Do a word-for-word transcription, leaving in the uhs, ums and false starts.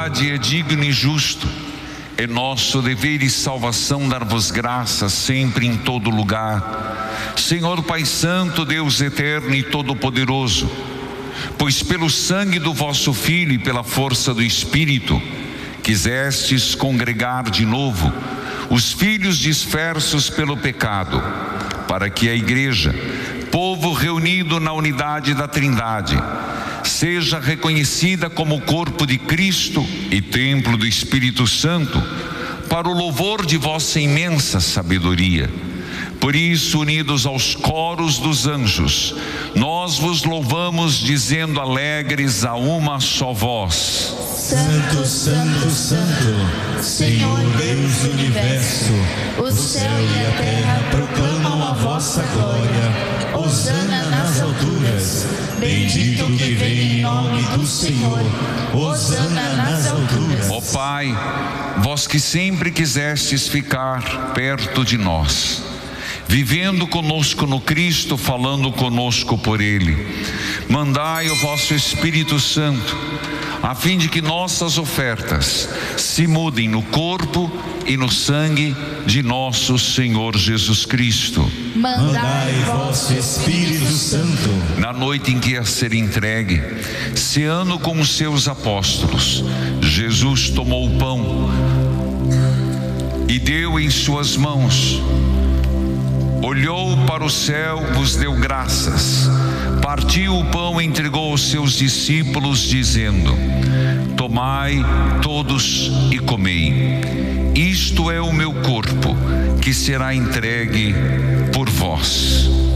verdade é digno e justo. É nosso dever e salvação dar-vos graças sempre em todo lugar, Senhor Pai Santo, Deus eterno e todo-poderoso, pois pelo sangue do vosso Filho e pela força do Espírito quisestes congregar de novo os filhos dispersos pelo pecado, para que a Igreja, povo reunido na unidade da Trindade, seja reconhecida como o corpo de Cristo e templo do Espírito Santo, para o louvor de vossa imensa sabedoria. Por isso, unidos aos coros dos anjos, nós vos louvamos, dizendo alegres a uma só voz: Santo, Santo, Santo, Senhor Deus do Universo, o céu e a terra proclamam a vossa glória. Hosana nas alturas, bendito que vem em nome do Senhor. Hosana nas alturas. Ó Pai, vós que sempre quisestes ficar perto de nós, vivendo conosco no Cristo, falando conosco por Ele, mandai o vosso Espírito Santo, a fim de que nossas ofertas se mudem no corpo e no sangue de nosso Senhor Jesus Cristo. Mandai vosso Espírito Santo. Na noite em que ia ser entregue, ceando com os seus apóstolos, Jesus tomou o pão e deu em suas mãos, olhou para o céu, vos deu graças, partiu o pão e entregou aos seus discípulos, dizendo: tomai todos e comei, isto é o meu corpo, que será entregue por vós.